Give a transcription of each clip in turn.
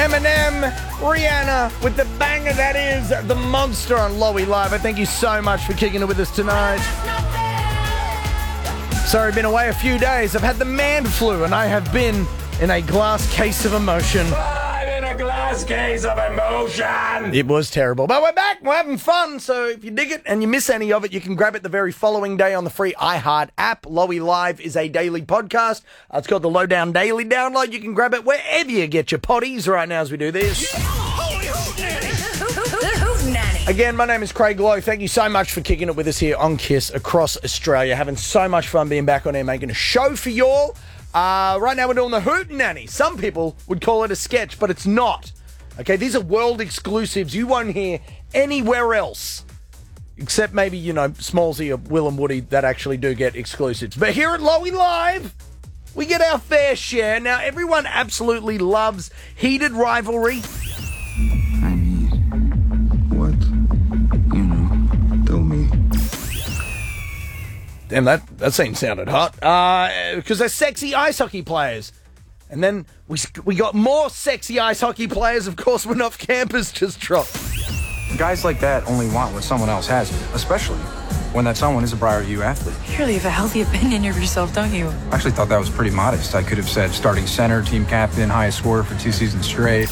Eminem, Rihanna, with the banger that is The Monster on Lowy Live. I thank you so much for kicking it with us tonight. Sorry, been away a few days. I've had the man flu, and I have been in a glass case of emotion. I'm in a glass case of emotion. It was terrible, but we're back. We're having fun. So if you dig it and you miss any of it, you can grab it the very following day on the free iHeart app. Lowy Live is a daily podcast. It's called the Lowdown Daily Download. You can grab it wherever you get your potties right now as we do this. Again, my name is Craig Lowe. Thank you so much for kicking it with us here on KISS across Australia. Having so much fun being back on air, making a show for y'all. Right now we're doing the Hootenanny. Some people would call it a sketch, but it's not. Okay, these are world exclusives you won't hear anywhere else. Except maybe, Smallsy or Will and Woody that actually do get exclusives. But here at Lowy Live, we get our fair share. Now, everyone absolutely loves heated rivalry. I mean, what? Tell me. Damn, that scene sounded hot. Because they're sexy ice hockey players. And then we got more sexy ice hockey players, of course, when Off Campus just dropped. Guys like that only want what someone else has, especially when that someone is a Briar U athlete. You really have a healthy opinion of yourself, don't you? I actually thought that was pretty modest. I could have said starting center, team captain, highest scorer for 2 seasons straight.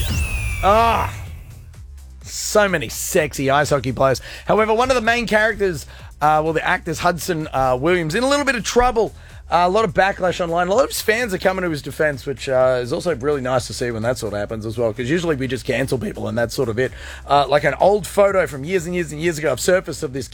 So many sexy ice hockey players. However, one of the main characters, the actor's Hudson Williams, in a little bit of trouble. A lot of backlash online. A lot of his fans are coming to his defense, which is also really nice to see when that sort of happens as well, because usually we just cancel people and that's sort of it. Like an old photo from years and years and years ago of surfaced of this